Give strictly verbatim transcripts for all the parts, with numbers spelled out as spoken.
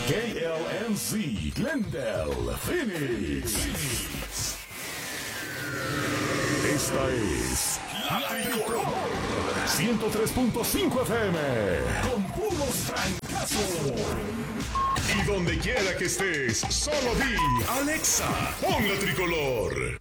K L M C, Glendale, Phoenix. Esta es La Tricolor ciento tres punto cinco F M con puros trancazos. Y donde quiera que estés, solo di Alexa, pon La Tricolor.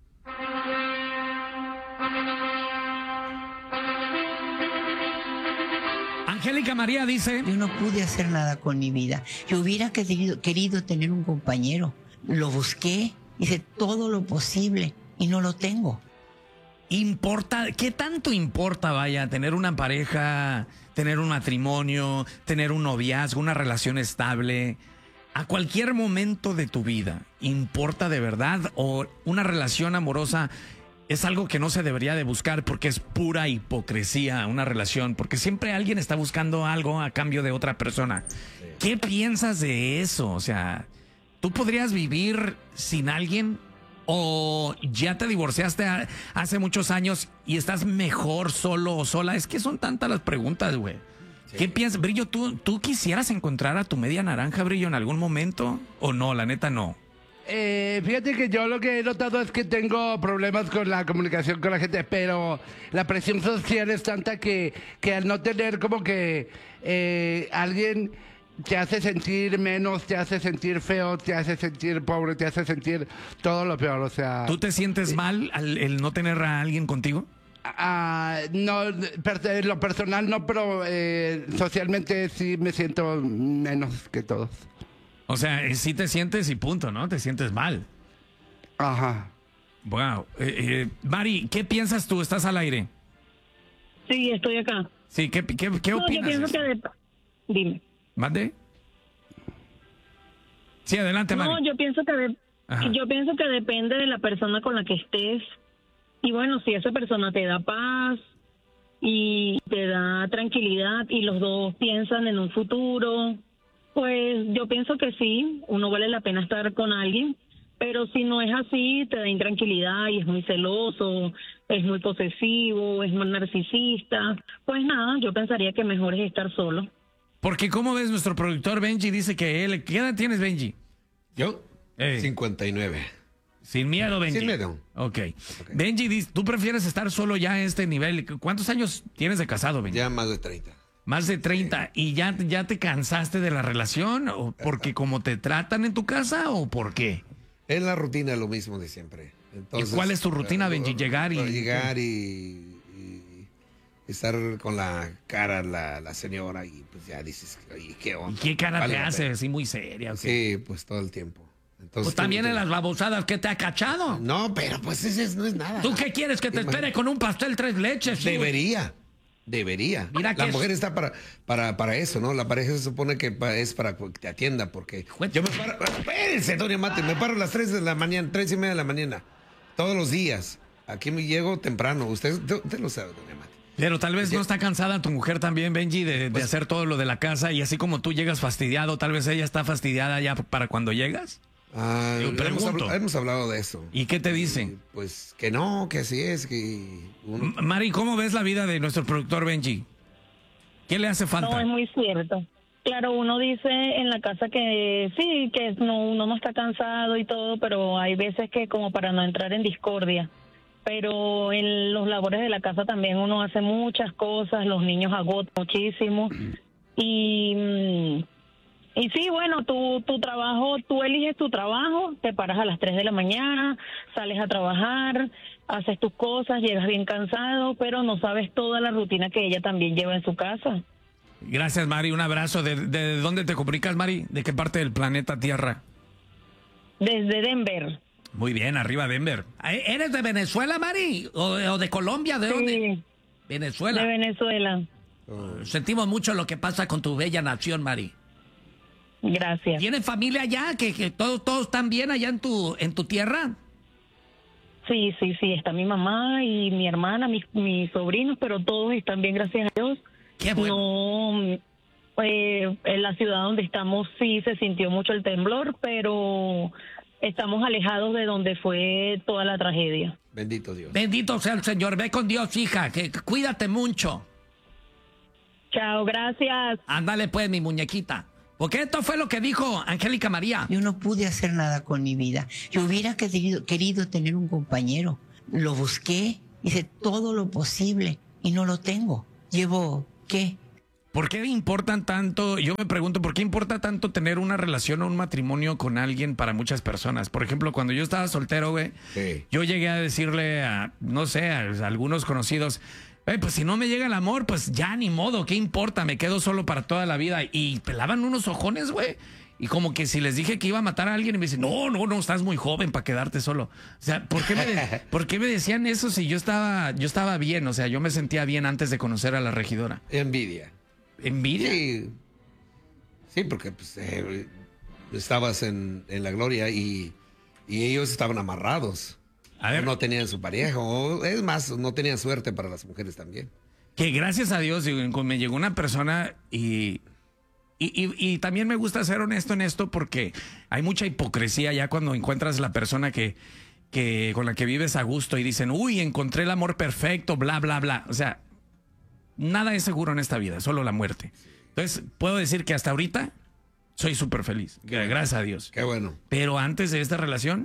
Angélica María dice: yo no pude hacer nada con mi vida. Yo hubiera querido, querido tener un compañero. Lo busqué, hice todo lo posible y no lo tengo. ¿Importa? ¿Qué tanto importa, vaya, tener una pareja, tener un matrimonio, tener un noviazgo, una relación estable? A cualquier momento de tu vida, ¿importa de verdad? ¿O una relación amorosa es algo que no se debería de buscar porque es pura hipocresía una relación? Porque siempre alguien está buscando algo a cambio de otra persona. ¿Qué piensas de eso? O sea, ¿tú podrías vivir sin alguien? ¿O ya te divorciaste hace muchos años y estás mejor solo o sola? Es que son tantas las preguntas, güey. Sí. ¿Qué piensas, Brillo? ¿tú, ¿Tú quisieras encontrar a tu media naranja, Brillo, en algún momento? ¿O no? La neta, no. Eh, fíjate que yo lo que he notado es que tengo problemas con la comunicación con la gente, pero la presión social es tanta que, que al no tener como que eh, alguien te hace sentir menos, te hace sentir feo, te hace sentir pobre, te hace sentir todo lo peor, o sea... ¿Tú te sientes eh, mal al el no tener a alguien contigo? Uh, no, per, lo personal no, pero eh, socialmente sí me siento menos que todos. O sea, sí te sientes y punto, ¿no? Te sientes mal. Ajá. Wow. Eh, eh, Mari, ¿qué piensas tú? ¿Estás al aire? Sí, estoy acá. Sí, ¿qué, qué, qué no, opinas? Yo pienso que de... Dime. ¿Mande? Sí, adelante, Mari. No, yo pienso que de... yo pienso que depende de la persona con la que estés. Y bueno, si esa persona te da paz y te da tranquilidad y los dos piensan en un futuro, pues yo pienso que sí, uno vale la pena estar con alguien, pero si no es así, te da intranquilidad y es muy celoso, es muy posesivo, es muy narcisista, pues nada, yo pensaría que mejor es estar solo. Porque ¿cómo ves? Nuestro productor Benji dice que él... ¿Qué edad tienes, Benji? ¿Yo? Eh. cincuenta y nueve. Sin miedo, Benji. Sin miedo. Okay. ok. Benji, ¿tú prefieres estar solo ya a este nivel? ¿Cuántos años tienes de casado, Benji? Ya más de treinta. Más de treinta. Sí. ¿Y ya, ya te cansaste de la relación? ¿O porque como te tratan en tu casa o por qué? Es la rutina, lo mismo de siempre. Entonces, ¿y cuál es tu rutina, Benji? Llegar y... Llegar y, y estar con la cara la, la señora y pues ya dices, oye, ¿qué onda? ¿Y qué cara vale te hace? Así muy seria. ¿Okay? Sí, pues todo el tiempo. Entonces, pues también en las babosadas que te ha cachado. No, pero pues ese no es nada. ¿Tú qué quieres? ¿Que te espere con un pastel tres leches? Debería. Debería. Mira la mujer es... está para, para, para eso, ¿no? La pareja se supone que es para que te atienda, porque yo me paro, espérense, doña Mate, me paro a las tres de la mañana, tres y media de la mañana, todos los días. Aquí me llego temprano, usted, usted lo sabe, doña Mate. Pero tal vez ¿sí? No está cansada tu mujer también, Benji, de, de pues, hacer todo lo de la casa, y así como tú llegas fastidiado, tal vez ella está fastidiada ya para cuando llegas. Ah, hemos, hablado, hemos hablado de eso. ¿Y qué te dice? Y, pues que no, que así es, que... Uno... Mari, ¿cómo ves la vida de nuestro productor Benji? ¿Qué le hace falta? No, es muy cierto. Claro, uno dice en la casa que sí, que no, uno no está cansado y todo, pero hay veces que como para no entrar en discordia. Pero en los labores de la casa también uno hace muchas cosas, los niños agotan muchísimo. y... Y sí, bueno, tu, tu trabajo, tú eliges tu trabajo, te paras a las tres de la mañana, sales a trabajar, haces tus cosas, llegas bien cansado, pero no sabes toda la rutina que ella también lleva en su casa. Gracias, Mari, un abrazo. ¿De, de dónde te comunicas, Mari? ¿De qué parte del planeta Tierra? Desde Denver. Muy bien, arriba Denver. ¿Eres de Venezuela, Mari? ¿O, o de Colombia? ¿De sí, dónde? Venezuela. De Venezuela. Oh. Sentimos mucho lo que pasa con tu bella nación, Mari. Gracias. ¿Tienes familia allá? ¿Que, que todos, todos están bien allá en tu, en tu tierra? Sí, sí, sí. Está mi mamá y mi hermana, mis, mis sobrinos, pero todos están bien, gracias a Dios. Qué bueno. No, eh, en la ciudad donde estamos sí se sintió mucho el temblor, pero estamos alejados de donde fue toda la tragedia. Bendito Dios. Bendito sea el Señor. Ve con Dios, hija. Que, que cuídate mucho. Chao, gracias. Ándale pues, mi muñequita. Porque esto fue lo que dijo Angélica María. Yo no pude hacer nada con mi vida. Yo hubiera querido, querido tener un compañero. Lo busqué, hice todo lo posible y no lo tengo. Llevo, ¿qué? ¿Por qué importan tanto? Yo me pregunto, ¿por qué importa tanto tener una relación o un matrimonio con alguien para muchas personas? Por ejemplo, cuando yo estaba soltero, güey, sí. yo llegué a decirle a, no sé, a algunos conocidos, hey, pues si no me llega el amor, pues ya ni modo, ¿qué importa? Me quedo solo para toda la vida. Y pelaban unos ojones, güey. Y como que si les dije que iba a matar a alguien y me dicen, no, no, no, estás muy joven para quedarte solo. O sea, ¿por qué me, de- ¿por qué me decían eso si yo estaba, yo estaba bien? O sea, yo me sentía bien antes de conocer a la regidora. Envidia. ¿Envidia? Sí, sí porque pues, eh, estabas en, en la gloria y, y ellos estaban amarrados. A ver. No tenían su pareja, o es más, no tenían suerte para las mujeres también. Que gracias a Dios, digo, me llegó una persona y, y, y, y también me gusta ser honesto en esto porque hay mucha hipocresía ya cuando encuentras la persona que, que con la que vives a gusto y dicen, uy, encontré el amor perfecto, bla, bla, bla. O sea, nada es seguro en esta vida, solo la muerte. Entonces, puedo decir que hasta ahorita soy súper feliz, gracias a Dios. Qué bueno. Pero antes de esta relación,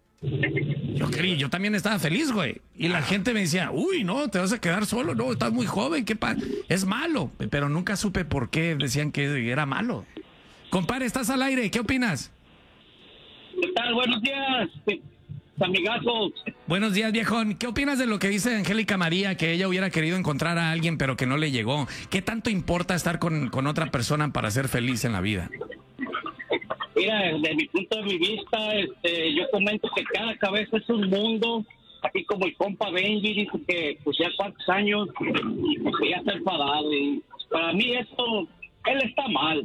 yo creí, yo también estaba feliz, güey. Y la gente me decía, uy, no, te vas a quedar solo, no, estás muy joven, qué pa es malo. Pero nunca supe por qué decían que era malo. Compadre, estás al aire, ¿qué opinas? ¿Qué tal? Buenos días, amigazos. Buenos días, viejón. ¿Qué opinas de lo que dice Angélica María, que ella hubiera querido encontrar a alguien pero que no le llegó? ¿Qué tanto importa estar con, con otra persona para ser feliz en la vida? Mira, desde mi punto de vista, este, yo comento que cada cabeza es un mundo, así como el compa Benji dice que pues ya cuántos años y pues ya está enfadado. Y para mí esto, él está mal,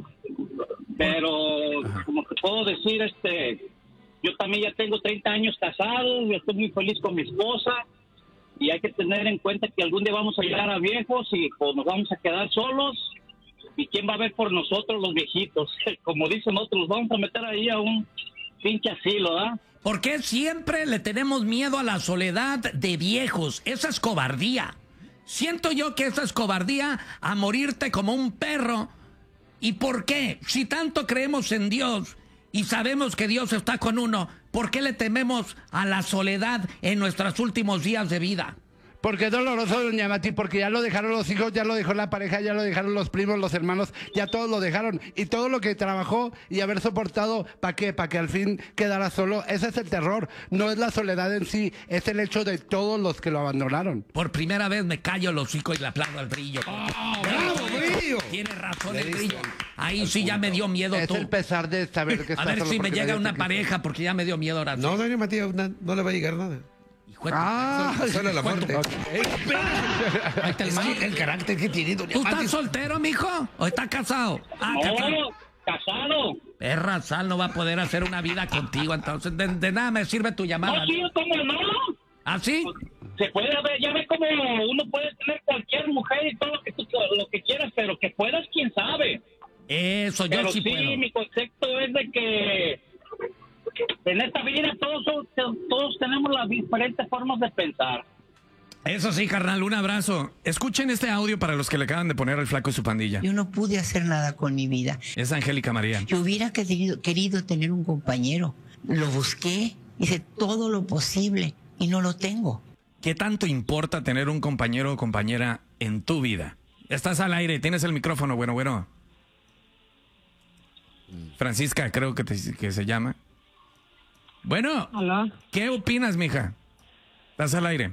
pero como te puedo decir, este, yo también ya tengo treinta años casado, yo estoy muy feliz con mi esposa y hay que tener en cuenta que algún día vamos a llegar a viejos y pues nos vamos a quedar solos. ¿Y quién va a ver por nosotros los viejitos? Como dicen otros, los vamos a meter ahí a un pinche asilo, ¿verdad? ¿Por qué siempre le tenemos miedo a la soledad de viejos? Esa es cobardía. Siento yo que esa es cobardía a morirte como un perro. ¿Y por qué? Si tanto creemos en Dios y sabemos que Dios está con uno, ¿por qué le tememos a la soledad en nuestros últimos días de vida? Porque es doloroso, doña Mati, porque ya lo dejaron los hijos, ya lo dejó la pareja, ya lo dejaron los primos, los hermanos, ya todos lo dejaron. Y todo lo que trabajó y haber soportado, ¿para qué? Para que al fin quedara solo. Ese es el terror. No es la soledad en sí, es el hecho de todos los que lo abandonaron. Por primera vez me callo el hocico y le aplaudo al Brillo. ¡Oh, bravo, Brillo! Tiene razón el Brillo. Ahí sí ya me dio miedo es tú. Es el pesar de saber que está A ver solo si me porque llega una te pareja, porque ya me dio miedo ahora. No, doña Matías, no, no le va a llegar nada. Ah, solo la muerte. Ahí está el, man. El carácter que tiene, doña ¿Tú Mati. estás soltero, mijo? ¿O estás casado? Ah, No, casado. casado. Perra, Sal no va a poder hacer una vida contigo, entonces de, de nada me sirve tu llamada. No, sí, ¿cómo no? ¿Ah, sí? Se puede ver, ya ves cómo uno puede tener cualquier mujer y todo lo que tú, lo que quieras, pero que puedas, quién sabe. Eso, yo Pero sí, sí, puedo. mi concepto es de que en esta vida todos, son- todos tenemos las diferentes formas de pensar. Eso sí, carnal, un abrazo. Escuchen este audio para los que le acaban de poner al flaco y su pandilla. Yo no pude hacer nada con mi vida. Es Angélica María. Yo hubiera querido, querido tener un compañero. Lo busqué, hice todo lo posible y no lo tengo. ¿Qué tanto importa tener un compañero o compañera en tu vida? Estás al aire, tienes el micrófono, bueno, bueno. Francisca, creo que, te- que se llama. Bueno, Hola. ¿qué opinas, mija? Estás al aire.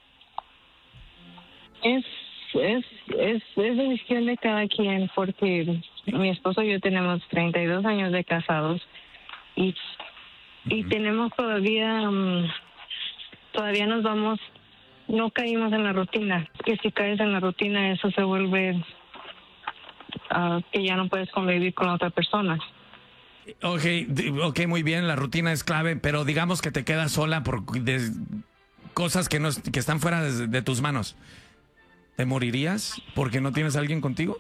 Es, es, es, es decisión de cada quien, porque mi esposo y yo tenemos treinta y dos años de casados y, y tenemos todavía, um, todavía nos vamos, no caímos en la rutina, que si caes en la rutina eso se vuelve uh, que ya no puedes convivir con otra persona. Ok, d- ok, muy bien, la rutina es clave, pero digamos que te quedas sola por de- cosas que, no, es- que están fuera de, de tus manos. ¿Te morirías porque no tienes a alguien contigo?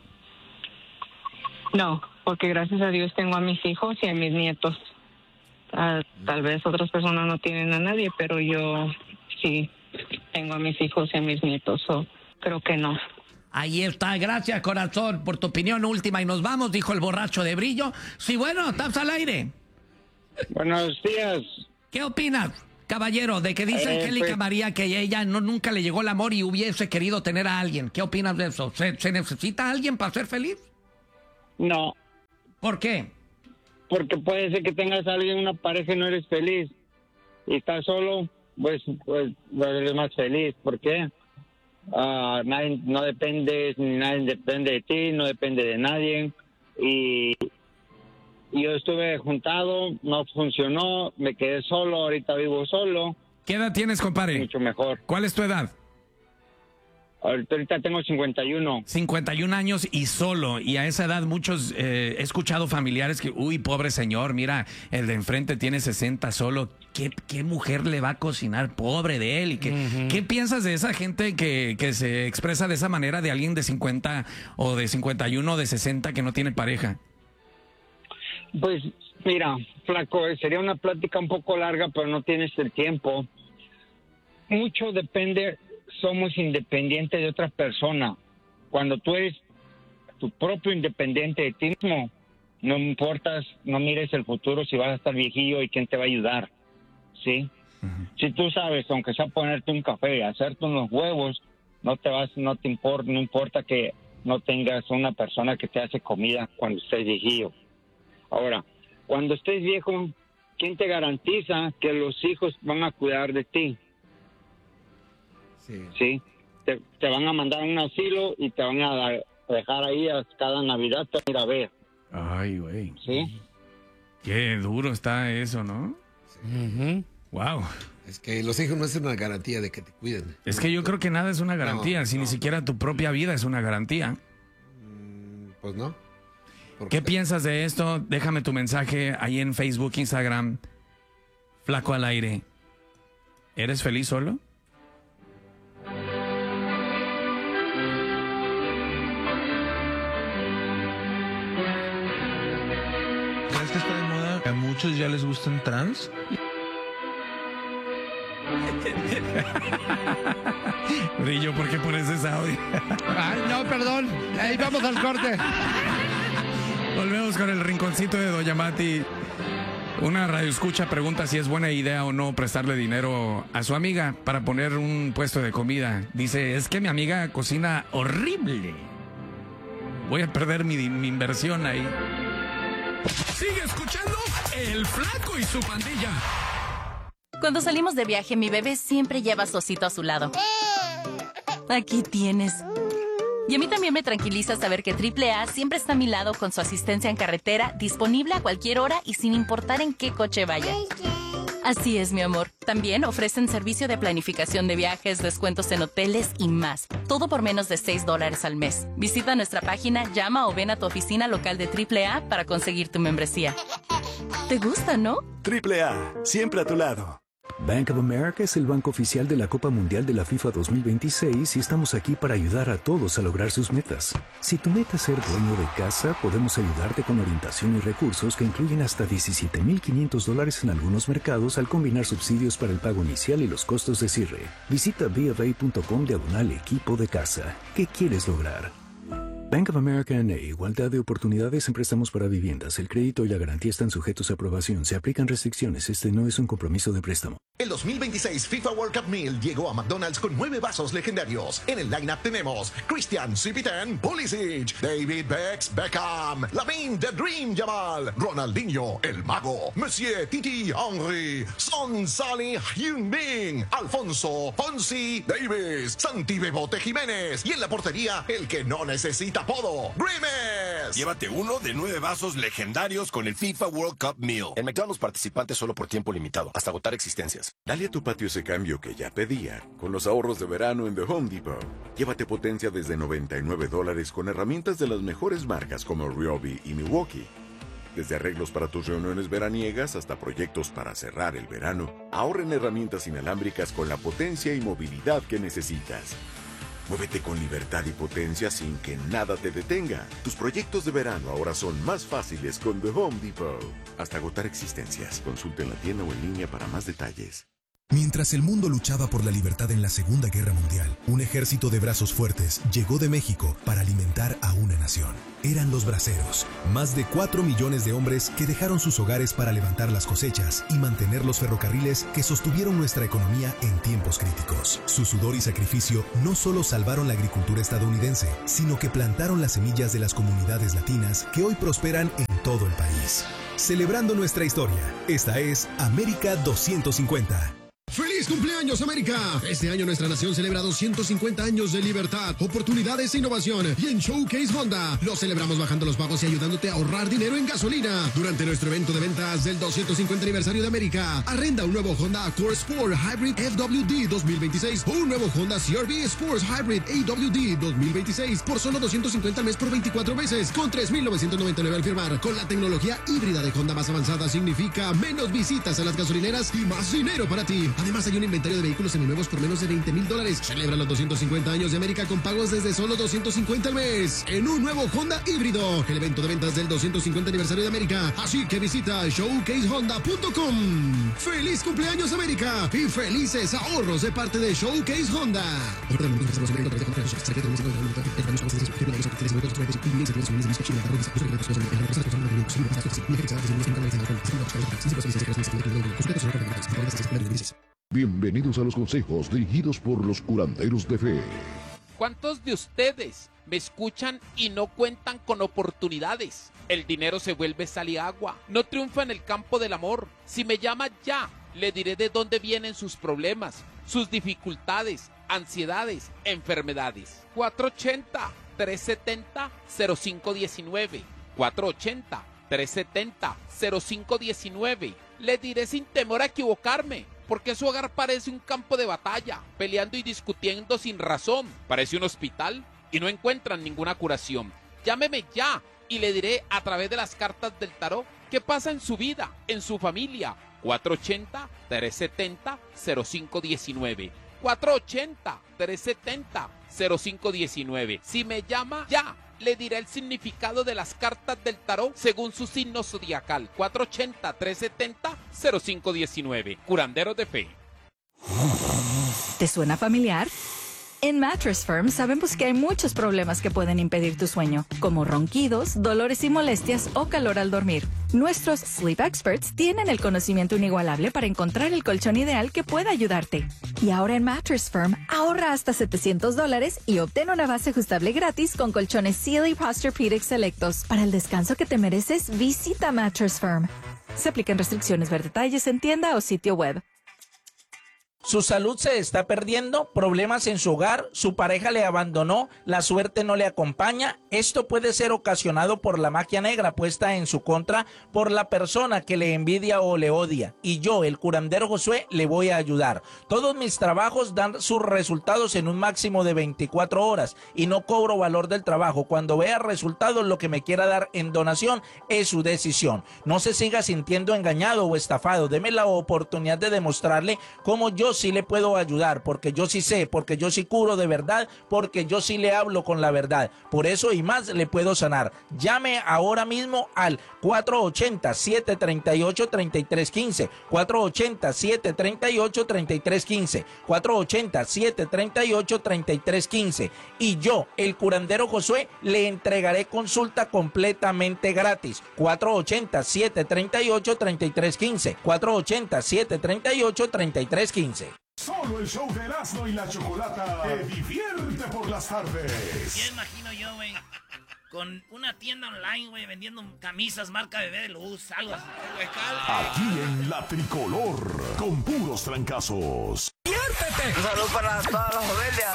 No, porque gracias a Dios tengo a mis hijos y a mis nietos. Ah, tal vez otras personas no tienen a nadie, pero yo sí tengo a mis hijos y a mis nietos, so, creo que no. Ahí está, gracias corazón por tu opinión última y nos vamos, dijo el borracho de brillo. Sí, bueno, estás al aire. Buenos días. ¿Qué opinas, caballero, de que dice Eh, Angélica pues- María que ella no, nunca le llegó el amor y hubiese querido tener a alguien? ¿Qué opinas de eso? ¿Se, se necesita a alguien para ser feliz? No, ¿Por qué? porque puede ser que tengas a alguien, una pareja y no eres feliz. Y estás solo, pues, pues no eres más feliz. ¿Por qué? Ah, nadie, no dependes, ni nadie depende de ti, no depende de nadie. Y, y yo estuve juntado, no funcionó, me quedé solo, ahorita vivo solo, ¿Qué edad tienes, compadre? mucho mejor. ¿Cuál es tu edad? Ahorita, ahorita tengo cincuenta y uno. cincuenta y un años y solo. Y a esa edad muchos, eh, he escuchado familiares que, uy, pobre señor, mira, el de enfrente tiene sesenta solo. ¿Qué, qué mujer le va a cocinar? Pobre de él. ¿Y qué, Ujú. ¿qué piensas de esa gente que, que se expresa de esa manera de alguien de cincuenta o de cincuenta y uno o de sesenta que no tiene pareja? Pues mira, flaco, eh, sería una plática un poco larga, pero no tienes el tiempo. Mucho depende, somos independientes de otra persona. Cuando tú eres tu propio independiente de ti mismo, no importas, no mires el futuro si vas a estar viejillo y quién te va a ayudar, ¿sí? Si tú sabes, aunque sea ponerte un café, hacerte unos huevos, no te vas, no te importa, no importa que no tengas una persona que te hace comida cuando estés viejillo. Ahora, cuando estés viejo, ¿quién te garantiza que los hijos van a cuidar de ti? Sí. ¿Sí? Te, te van a mandar a un asilo y te van a dar- dejar ahí a cada Navidad para ir a ver, Ay, güey. ¿sí? Qué duro está eso, ¿no? Ujú. Wow. Es que los hijos no es una garantía de que te cuiden. Es que yo creo que nada es una garantía, No, si no. ni siquiera tu propia vida es una garantía. Mm, Pues no. Porque ¿Qué piensas de esto? Déjame tu mensaje ahí en Facebook, Instagram. Flaco al aire. ¿Eres feliz solo? ¿Crees que está de moda? A muchos ya les gustan trans. Brillo, ¿por qué pones ese audio? Ay, no, perdón. Ahí vamos al corte. Volvemos con el rinconcito de Doña Mati. Una radioescucha pregunta si es buena idea o no prestarle dinero a su amiga para poner un puesto de comida. Dice, es que mi amiga cocina horrible. Voy a perder mi, mi inversión ahí. Sigue escuchando El Flaco y su pandilla. Cuando salimos de viaje, mi bebé siempre lleva a su osito a su lado. Aquí tienes. Y a mí también me tranquiliza saber que triple A siempre está a mi lado con su asistencia en carretera, disponible a cualquier hora y sin importar en qué coche vaya. Así es, mi amor. También ofrecen servicio de planificación de viajes, descuentos en hoteles y más. Todo por menos de seis dólares al mes. Visita nuestra página, llama o ven a tu oficina local de triple A para conseguir tu membresía. ¿Te gusta, no? Triple A, siempre a tu lado. Bank of America es el banco oficial de la Copa Mundial de la FIFA dos mil veintiséis y estamos aquí para ayudar a todos a lograr sus metas. Si tu meta es ser dueño de casa, podemos ayudarte con orientación y recursos que incluyen hasta diecisiete mil quinientos dólares en algunos mercados al combinar subsidios para el pago inicial y los costos de cierre. Visita bofA.com diagonal equipo de casa. ¿Qué quieres lograr? Bank of America N A, igualdad de oportunidades en préstamos para viviendas. El crédito y la garantía están sujetos a aprobación. Se aplican restricciones. Este no es un compromiso de préstamo. El dos mil veintiséis FIFA World Cup Meal llegó a McDonald's con nueve vasos legendarios. En el lineup tenemos Christian Cipiten Pulisic, David Becks Beckham, Lamine The Dream Yamal, Ronaldinho El Mago, Monsieur Titi Henry, Son Sally Hyun-Bin, Alfonso Fonsi Davis, Santi Bebote Jiménez y en la portería el que no necesita apodo, Grimes. Llévate uno de nueve vasos legendarios con el FIFA World Cup Meal. En McDonald's participantes solo por tiempo limitado, hasta agotar existencias. Dale a tu patio ese cambio que ya pedía con los ahorros de verano en The Home Depot. Llévate potencia desde noventa y nueve dólares con herramientas de las mejores marcas como Ryobi y Milwaukee. Desde arreglos para tus reuniones veraniegas hasta proyectos para cerrar el verano, ahorra en herramientas inalámbricas con la potencia y movilidad que necesitas. Muévete con libertad y potencia sin que nada te detenga. Tus proyectos de verano ahora son más fáciles con The Home Depot. Hasta agotar existencias. Consulta en la tienda o en línea para más detalles. Mientras el mundo luchaba por la libertad en la Segunda Guerra Mundial, un ejército de brazos fuertes llegó de México para alimentar a una nación. Eran los braceros, más de cuatro millones de hombres que dejaron sus hogares para levantar las cosechas y mantener los ferrocarriles que sostuvieron nuestra economía en tiempos críticos. Su sudor y sacrificio no solo salvaron la agricultura estadounidense, sino que plantaron las semillas de las comunidades latinas que hoy prosperan en todo el país. Celebrando nuestra historia, esta es América doscientos cincuenta. ¡Feliz cumpleaños, América! Este año nuestra nación celebra doscientos cincuenta años de libertad, oportunidades e innovación. Y en Showcase Honda lo celebramos bajando los pagos y ayudándote a ahorrar dinero en gasolina. Durante nuestro evento de ventas del doscientos cincuenta aniversario de América, arrenda un nuevo Honda Accord Sport Hybrid F W D dos mil veintiséis o un nuevo Honda C R V Sports Hybrid A W D dos mil veintiséis por solo doscientos cincuenta al mes por veinticuatro meses, con tres mil novecientos noventa y nueve al firmar. Con la tecnología híbrida de Honda más avanzada significa menos visitas a las gasolineras y más dinero para ti. Además, hay un inventario de vehículos seminuevos por menos de veinte mil dólares. Celebra los doscientos cincuenta años de América con pagos desde solo doscientos cincuenta al mes en un nuevo Honda híbrido. El evento de ventas del doscientos cincuenta aniversario de América. Así que visita showcase honda punto com. ¡Feliz cumpleaños, América! Y felices ahorros de parte de Showcase Honda. Bienvenidos a los consejos dirigidos por los curanderos de fe. ¿Cuántos de ustedes me escuchan y no cuentan con oportunidades? El dinero se vuelve sal y agua. No triunfa en el campo del amor. Si me llama ya, le diré de dónde vienen sus problemas, sus dificultades, ansiedades, enfermedades. cuatro ochenta, trescientos setenta, cero cinco diecinueve. cuatro ochenta, trescientos setenta, cero cinco diecinueve. Le diré sin temor a equivocarme, porque su hogar parece un campo de batalla, peleando y discutiendo sin razón. Parece un hospital y no encuentran ninguna curación. Llámeme ya y le diré a través de las cartas del tarot qué pasa en su vida, en su familia. cuatro ochenta, trescientos setenta, cero cinco diecinueve. cuatro ochenta, trescientos setenta, cero cinco diecinueve. Si me llama ya, le diré el significado de las cartas del tarot según su signo zodiacal. cuatro ochenta, trescientos setenta, cero cinco diecinueve. Curanderos de fe. ¿Te suena familiar? En Mattress Firm sabemos que hay muchos problemas que pueden impedir tu sueño, como ronquidos, dolores y molestias o calor al dormir. Nuestros Sleep Experts tienen el conocimiento inigualable para encontrar el colchón ideal que pueda ayudarte. Y ahora en Mattress Firm, ahorra hasta setecientos dólares y obtén una base ajustable gratis con colchones Sealy Posturepedic selectos. Para el descanso que te mereces, visita Mattress Firm. Se aplican restricciones. Ver detalles en tienda o sitio web. Su salud se está perdiendo, problemas en su hogar, su pareja le abandonó, la suerte no le acompaña. Esto puede ser ocasionado por la magia negra puesta en su contra por la persona que le envidia o le odia. Y yo, el curandero Josué, le voy a ayudar. Todos mis trabajos dan sus resultados en un máximo de veinticuatro horas y no cobro valor del trabajo. Cuando vea resultados, lo que me quiera dar en donación es su decisión. No se siga sintiendo engañado o estafado. Deme la oportunidad de demostrarle cómo yo sí le puedo ayudar, porque yo sí sé, porque yo sí curo de verdad, porque yo sí le hablo con la verdad. Por eso y más le puedo sanar. Llame ahora mismo al cuatro ochenta, siete treinta y ocho, treinta y tres quince, cuatro ochenta, siete treinta y ocho, treinta y tres quince, cuatro ochenta, siete treinta y ocho, treinta y tres quince. Y yo, el curandero Josué, le entregaré consulta completamente gratis. cuatro ochenta, siete treinta y ocho, treinta y tres quince, cuatro ochenta, siete treinta y ocho, treinta y tres quince. Solo el show de Erasmo y la Chocolata te divierte por las tardes. Ya imagino yo, güey, con una tienda online, güey, vendiendo camisas marca Bebé de Luz, algo así. Aquí en La Tricolor, con puros trancazos. ¡Diviértete! Un saludo para todas las familias.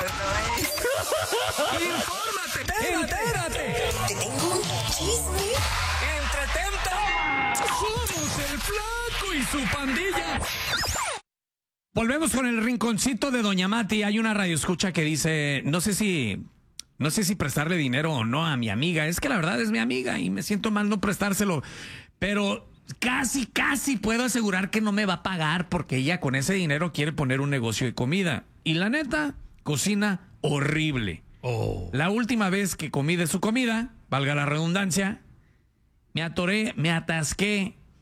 ¡Infórmate! ¡Entérate! Te tengo un chisme. ¡Entretente! ¡Somos el Flaco y su pandilla! Volvemos con el rinconcito de Doña Mati. Hay una radioescucha que dice, no sé si, no sé si prestarle dinero o no a mi amiga. Es que la verdad es mi amiga y me siento mal no prestárselo. Pero casi, casi puedo asegurar que no me va a pagar porque ella con ese dinero quiere poner un negocio de comida. Y la neta, cocina horrible. Oh. La última vez que comí de su comida, valga la redundancia, me atoré, me atasqué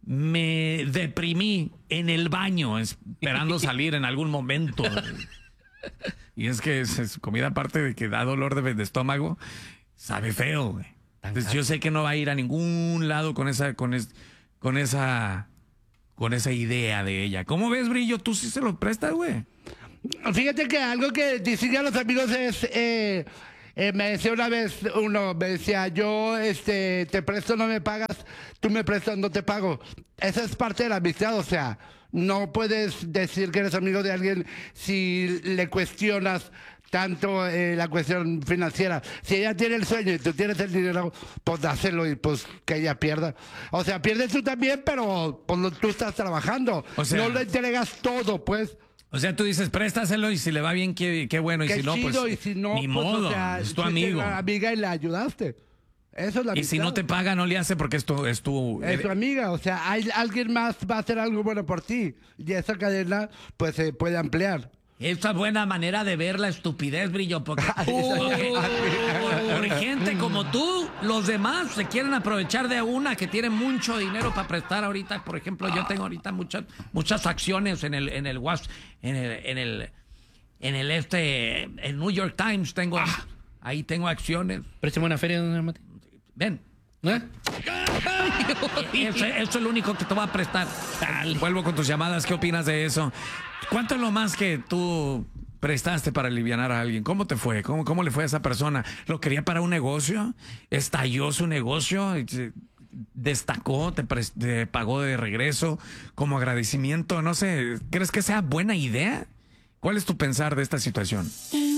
me deprimí en el baño esperando salir en algún momento. Y es que es, es comida aparte de que da dolor de, de estómago, sabe feo, güey. Entonces yo sé que no va a ir a ningún lado con esa, con es, con esa, con esa idea de ella. ¿Cómo ves, Brillo? ¿Tú sí se lo prestas, güey? Fíjate que algo que dicen a los amigos es, eh, eh, me decía una vez uno, me decía, yo este, te presto, no me pagas, tú me prestas, no te pago. Esa es parte de la amistad, o sea, no puedes decir que eres amigo de alguien si le cuestionas tanto eh, la cuestión financiera. Si ella tiene el sueño y tú tienes el dinero, pues dáselo y pues que ella pierda. O sea, pierdes tú también, pero pues lo, tú estás trabajando. O sea, no le entregas todo, pues. O sea, tú dices, préstaselo y si le va bien, qué, qué bueno. Y qué si no, chido, pues, y si no, ni pues, modo, o sea, es tu si amigo. Es amiga y le ayudaste. Eso es la y amistad. si no te paga, no le hace porque es tu... Es tu, es tu amiga, o sea, hay, alguien más va a hacer algo bueno por ti. Y esa cadena, pues, se puede ampliar. Esa buena manera de ver la estupidez, Brillo, porque tú, porque, por, por gente como tú, los demás se quieren aprovechar de una que tiene mucho dinero para prestar ahorita. Por ejemplo, yo tengo ahorita muchas muchas acciones en el en el Was- en el en el en el este el New York Times tengo ah. ahí tengo acciones. Préstame una feria, don Mate. Ven. ¿Eh? Eso, eso es lo único que te voy a prestar. Dale. Vuelvo con tus llamadas. ¿Qué opinas de eso? ¿Cuánto es lo más que tú prestaste para alivianar a alguien? ¿Cómo te fue? ¿Cómo, cómo le fue a esa persona? ¿Lo quería para un negocio? ¿Estalló su negocio? ¿Destacó? ¿Te, pre- te pagó de regreso como agradecimiento? No sé. ¿Crees que sea buena idea? ¿Cuál es tu pensar de esta situación?